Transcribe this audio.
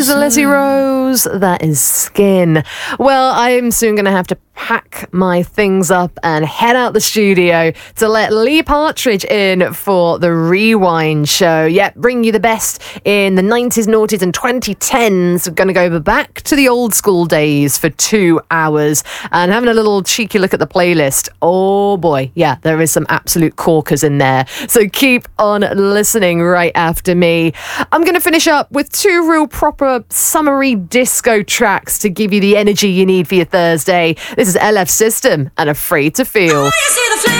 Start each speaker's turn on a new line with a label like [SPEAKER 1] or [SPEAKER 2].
[SPEAKER 1] is Alessi Rose. That is Skin. Well, I'm soon going to have to pack my things up and head out the studio to let Lee Partridge in for the Rewind show. Yep, bring you the best in the 90s, noughties and 2010s. We're going to go back to the old school days for 2 hours and having a little cheeky look at the playlist. Oh boy, yeah, there is some absolute corkers in there. So keep on listening right after me. I'm going to finish up with 2 real proper summery disco tracks to give you the energy you need for your Thursday. This is LF System and Afraid to Feel.